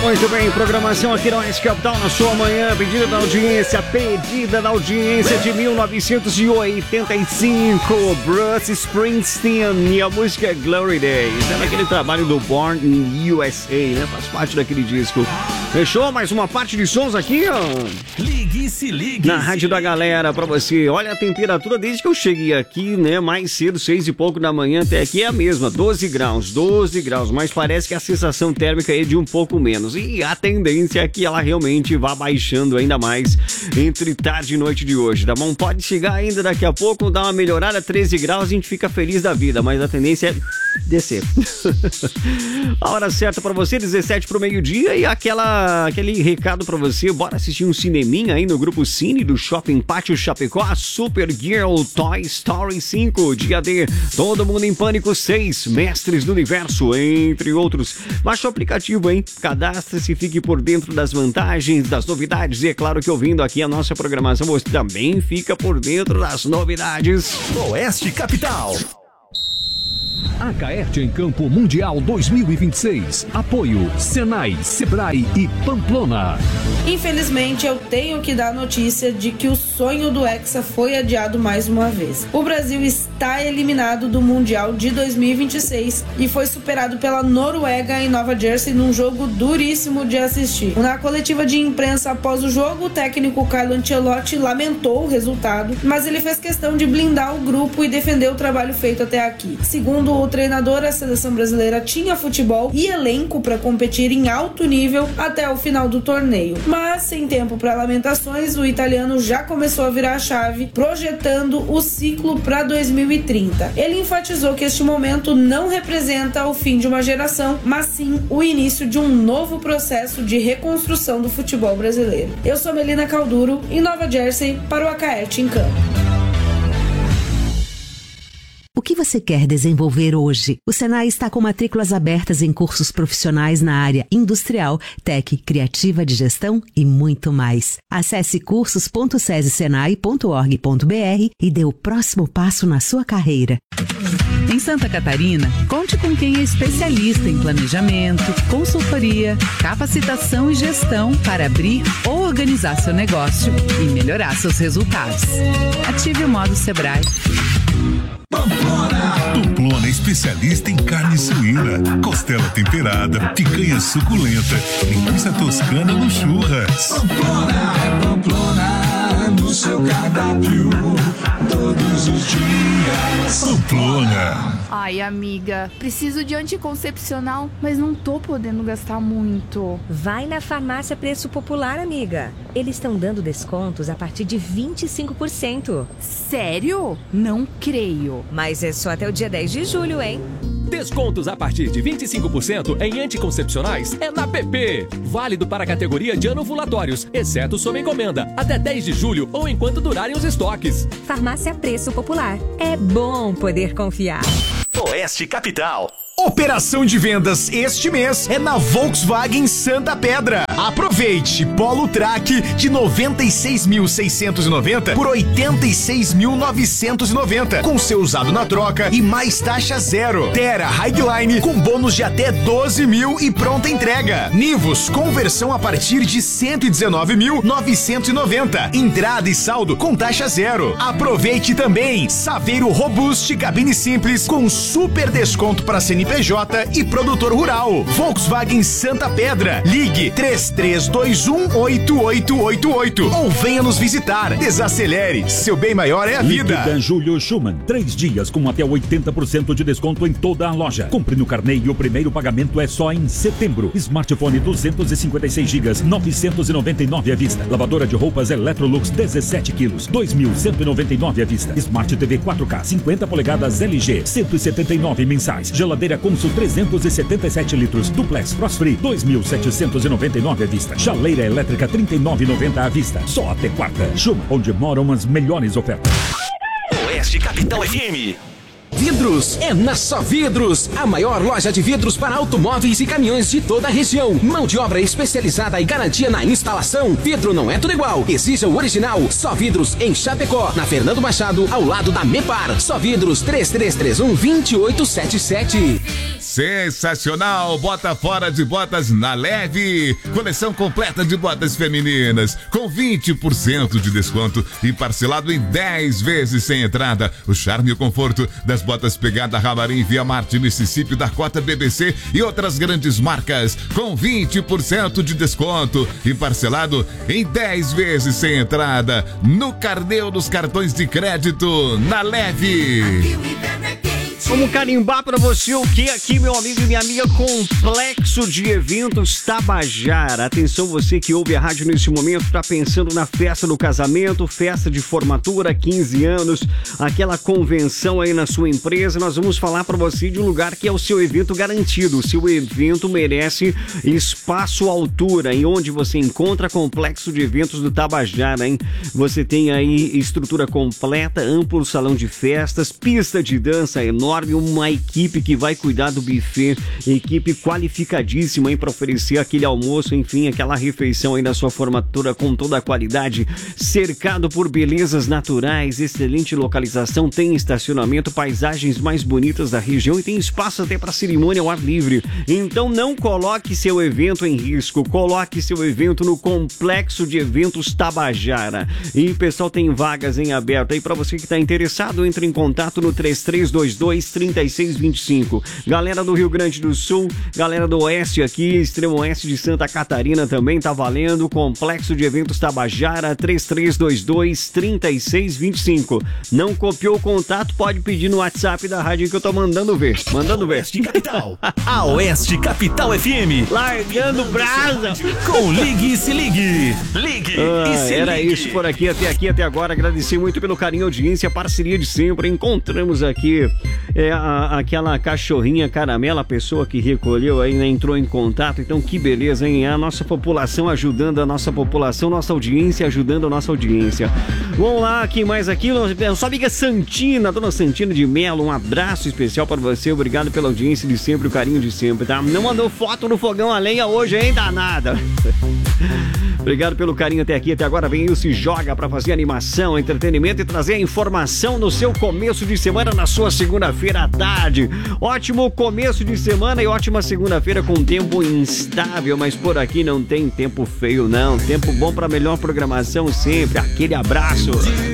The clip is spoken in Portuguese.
Muito bem, programação aqui na Oeste Capital na sua manhã, pedida da audiência de 1985, Bruce Springsteen, e a música é Glory Days, é daquele trabalho do Born in USA, né? Faz parte daquele disco. Fechou? Mais uma parte de sons aqui, ó. Ligue e se ligue. Na Rádio da Galera, pra você. Olha a temperatura desde que eu cheguei aqui, né? Mais cedo, 6 e pouco da manhã, até aqui é a mesma, 12 graus, mas parece que a sensação térmica é de um pouco menos. E a tendência é que ela realmente vá baixando ainda mais entre tarde e noite de hoje, tá bom? Pode chegar ainda daqui a pouco, dar uma melhorada, 13 graus, a gente fica feliz da vida, mas a tendência é descer. A hora certa pra você, 17 pro meio-dia, e aquele recado pra você, bora assistir um cineminha aí no Grupo Cine do Shopping Pátio Chapecó, Supergirl Toy Story 5, dia D, Todo Mundo em Pânico 6, Mestres do Universo, entre outros. Baixa o aplicativo, hein? Cadastre-se e fique por dentro das vantagens, das novidades, e é claro que ouvindo aqui a nossa programação, você também fica por dentro das novidades. Oeste Capital. A Caerte em Campo Mundial 2026. Apoio Senai, Sebrae e Pamplona. Infelizmente, eu tenho que dar notícia de que o sonho do Hexa foi adiado mais uma vez. O Brasil está eliminado do Mundial de 2026 e foi superado pela Noruega em Nova Jersey num jogo duríssimo de assistir. Na coletiva de imprensa após o jogo, o técnico Carlo Ancelotti lamentou o resultado, mas ele fez questão de blindar o grupo e defender o trabalho feito até aqui. Segundo o treinador, a seleção brasileira tinha futebol e elenco para competir em alto nível até o final do torneio. Mas, sem tempo para lamentações, o italiano já começou a virar a chave, projetando o ciclo para 2030. Ele enfatizou que este momento não representa o fim de uma geração, mas sim o início de um novo processo de reconstrução do futebol brasileiro. Eu sou Melina Calduro, em Nova Jersey, para o Acaerte em Campo. O que você quer desenvolver hoje? O Senai está com matrículas abertas em cursos profissionais na área industrial, tech, criativa de gestão e muito mais. Acesse cursos.sesesenai.org.br e dê o próximo passo na sua carreira. Em Santa Catarina, conte com quem é especialista em planejamento, consultoria, capacitação e gestão para abrir ou organizar seu negócio e melhorar seus resultados. Ative o modo Sebrae. Pamplona é especialista em carne suína, costela temperada, picanha suculenta, linguiça toscana no churras. Pamplona, no seu cardápio, todos os dias. Pamplona. Ai, amiga, preciso de anticoncepcional, mas não tô podendo gastar muito. Vai na Farmácia Preço Popular, amiga. Eles estão dando descontos a partir de 25%. Sério? Não creio. Mas é só até o dia 10 de julho, hein? Descontos a partir de 25% em anticoncepcionais é na PP. Válido para a categoria de anovulatórios, exceto sob encomenda, até 10 de julho ou enquanto durarem os estoques. Farmácia Preço Popular. É bom poder confiar. Oeste Capital. Operação de vendas este mês é na Volkswagen Santa Pedra. Aproveite! Polo Track de 96.690 por 86.990, com seu usado na troca e mais taxa zero. Terra Highline com bônus de até 12 mil e pronta entrega. Nivus conversão a partir de 119.990. Entrada e saldo com taxa zero. Aproveite também Saveiro Robust cabine simples com super desconto para CNPJ e produtor rural. Volkswagen Santa Pedra. Ligue 33218888 ou venha nos visitar. Desacelere. Seu bem maior é a vida. Líquida Júlio Schumann. 3 dias com até 80% de desconto em toda a loja. Compre no carnê e o primeiro pagamento é só em setembro. Smartphone 256 GB, 999 à vista. Lavadora de roupas Electrolux 17 quilos, 2.199 à vista. Smart TV 4K 50 polegadas LG, 179 mensais. Geladeira Consul 377 litros, duplex Frost Free 2.799 à vista. Chaleira elétrica 39,90 à vista. Só até quarta. Chuma, onde moram as melhores ofertas. Oeste Capital FM. Vidros é na Só Vidros, a maior loja de vidros para automóveis e caminhões de toda a região. Mão de obra especializada e garantia na instalação. Vidro não é tudo igual, exija o original. Só Vidros em Chapecó, na Fernando Machado, ao lado da Mepar. Só Vidros 3331-2877. Sensacional! Bota fora de botas na Leve. Coleção completa de botas femininas com 20% de desconto e parcelado em 10 vezes sem entrada. O charme e o conforto das botas Pegada Ramarim, Via Marte, Mississippi, Dakota, BBC e outras grandes marcas com 20% de desconto e parcelado em 10 vezes sem entrada no carnê dos cartões de crédito na Leve. Vamos carimbar pra você o que aqui, meu amigo e minha amiga? Complexo de Eventos Tabajara. Atenção, você que ouve a rádio nesse momento, tá pensando na festa do casamento, festa de formatura, 15 anos, aquela convenção aí na sua empresa. Nós vamos falar pra você de um lugar que é o seu evento garantido. O seu evento merece espaço altura, em onde você encontra Complexo de Eventos do Tabajara, hein? Você tem aí estrutura completa, amplo salão de festas, pista de dança enorme, uma equipe que vai cuidar do buffet, equipe qualificadíssima, hein, para oferecer aquele almoço, enfim, aquela refeição aí na sua formatura com toda a qualidade, cercado por belezas naturais, excelente localização, tem estacionamento, paisagens mais bonitas da região e tem espaço até para cerimônia ao ar livre. Então não coloque seu evento em risco, coloque seu evento no Complexo de Eventos Tabajara. E pessoal, tem vagas em aberto aí para você que está interessado, entre em contato no 3322-3625. Galera do Rio Grande do Sul, galera do Oeste aqui, extremo oeste de Santa Catarina também tá valendo. Complexo de Eventos Tabajara, 3322-3625. Não copiou o contato? Pode pedir no WhatsApp da rádio que eu tô mandando ver. Mandando ver. Oeste Capital. A Oeste Capital FM. Largando brasa. Com Ligue e Se Ligue. Ligue e Se Era Ligue. isso por aqui, até agora. Agradecer muito pelo carinho e audiência, parceria de sempre. Encontramos aqui aquela cachorrinha caramela, a pessoa que recolheu aí, né, entrou em contato. Então que beleza, hein? A nossa população ajudando a nossa população, nossa audiência ajudando a nossa audiência. Vamos lá, aqui mais aqui, sua amiga Santina, dona Santina de Melo, um abraço especial para você, obrigado pela audiência de sempre, o carinho de sempre, tá? Não mandou foto no fogão a lenha hoje, hein, danada? Obrigado pelo carinho até aqui, até agora. Vem o Se Joga para fazer animação, entretenimento e trazer a informação no seu começo de semana, na sua segunda-feira à tarde. Ótimo começo de semana e ótima segunda-feira com tempo instável, mas por aqui não tem tempo feio não, tempo bom para melhor programação sempre. Aquele abraço.